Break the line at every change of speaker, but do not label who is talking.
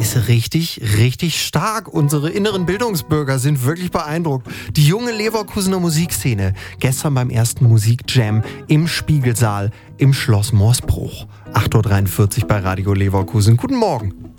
ist richtig, richtig stark. Unsere inneren Bildungsbürger sind wirklich beeindruckt. Die junge Leverkusener Musikszene. Gestern beim ersten Musikjam im Spiegelsaal im Schloss Morsbruch. 8.43 Uhr bei Radio Leverkusen. Guten Morgen.